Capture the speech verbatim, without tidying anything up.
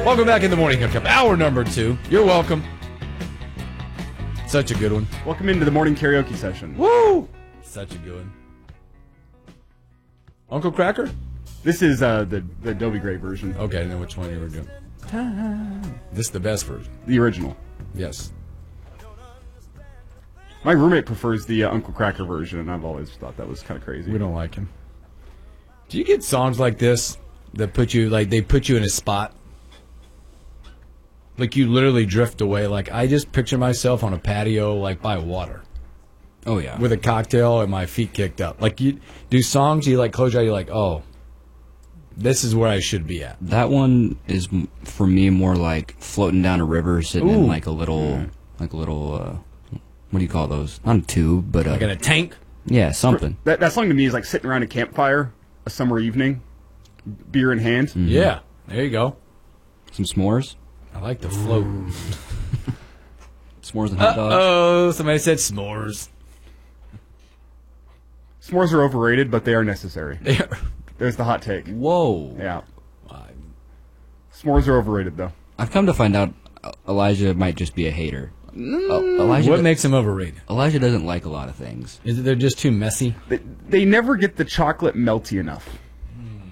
Welcome back in the Morning Hookup, hour number two. You're welcome. Such a good one. Welcome into the morning karaoke session. Woo! Such a good one. Uncle Cracker? This is uh, the, the Adobe Gray version. Okay, then which one you were doing? This is the best version. The original. Yes. My roommate prefers the uh, Uncle Cracker version, and I've always thought that was kind of crazy. We don't like him. Do you get songs like this that put you, like, they put you in a spot? Like, you literally drift away. Like, I just picture myself on a patio, like, by water. Oh, yeah. With a cocktail and my feet kicked up. Like, you do songs, you, like, close your eyes, you're like, oh, this is where I should be at. That one is, for me, more like floating down a river, sitting Ooh. in, like, a little, mm. like, a little, uh, what do you call those? Not a tube, but... Uh, like in a tank? Yeah, something. That, that song to me is like sitting around a campfire, a summer evening, beer in hand. Mm-hmm. Yeah, there you go. Some s'mores. I like the float. S'mores and hot dogs. Oh, somebody said s'mores. S'mores are overrated, but they are necessary. They are. There's the hot take. Whoa. Yeah. S'mores are overrated, though. I've come to find out Elijah might just be a hater. Oh, Elijah what do- makes him overrated? Elijah doesn't like a lot of things. Is it they're just too messy? They, they never get the chocolate melty enough.